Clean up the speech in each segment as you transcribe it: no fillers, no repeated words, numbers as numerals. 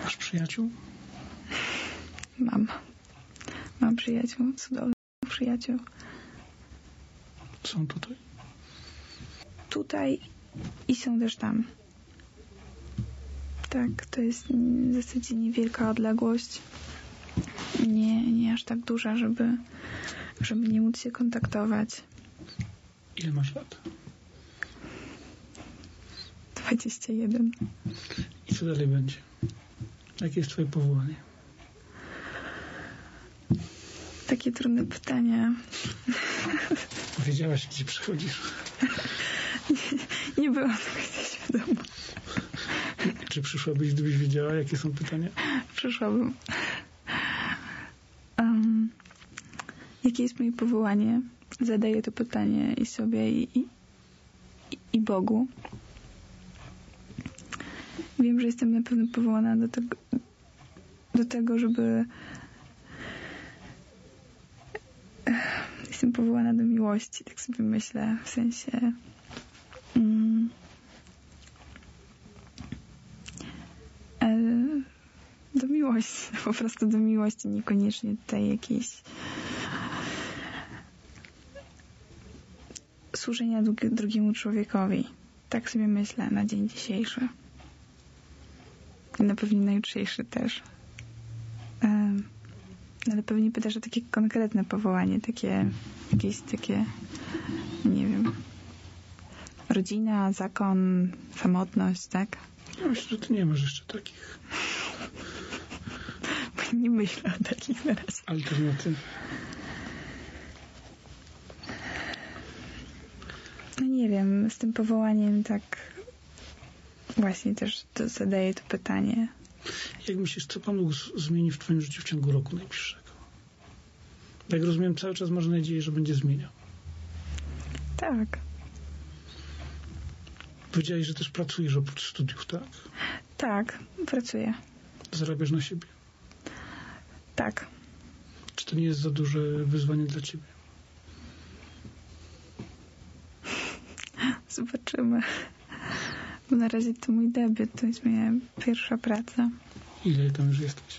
Masz przyjaciół? Mam przyjaciół, cudownych przyjaciół. Są tutaj? Tutaj i są też tam. Tak, to jest w zasadzie niewielka odległość. Nie aż tak duża, żeby nie móc się kontaktować. Ile masz lat? 21. I co dalej będzie? Jakie jest twoje powołanie? Takie trudne pytania. Wiedziałaś, gdzie przychodzisz? Nie byłam tego świadoma. Czy przyszłabyś, gdybyś wiedziała, jakie są pytania? Przyszłabym. Jakie jest moje powołanie? Zadaję to pytanie i sobie, i Bogu. Wiem, że jestem na pewno powołana do tego, żeby... Jestem powołana do miłości, tak sobie myślę, w sensie... do miłości, po prostu do miłości, niekoniecznie tutaj jakiejś służenia drugiemu człowiekowi. Tak sobie myślę na dzień dzisiejszy. I na pewno na jutrzejszy też. Ale pewnie pytasz o takie konkretne powołanie, jakieś takie, nie wiem, rodzina, zakon, samotność, tak? Ja myślę, że ty nie masz jeszcze takich. Nie myślę o takich na razie. Alternatyw. No nie wiem, z tym powołaniem tak właśnie też zadaję to pytanie. Jak myślisz, co Pan Bóg zmieni w twoim życiu w ciągu roku najbliższego? Jak rozumiem, cały czas masz nadzieję, że będzie zmieniał. Tak. Powiedziałeś, że też pracujesz oprócz studiów, tak? Tak, pracuję. Zarabiasz na siebie. Tak. Czy to nie jest za duże wyzwanie dla ciebie? Zobaczymy. Bo na razie to mój debiut, to jest moja pierwsza praca. Ile tam już jesteś?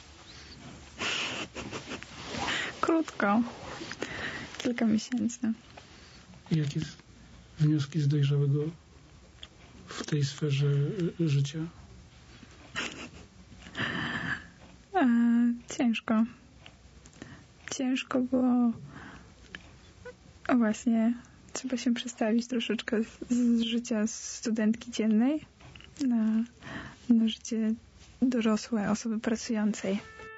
Krótko. Kilka miesięcy. I jakie wnioski z dojrzałego w tej sferze życia? Ciężko. Ciężko, bo właśnie trzeba się przestawić troszeczkę z życia studentki dziennej na życie dorosłe, osoby pracującej.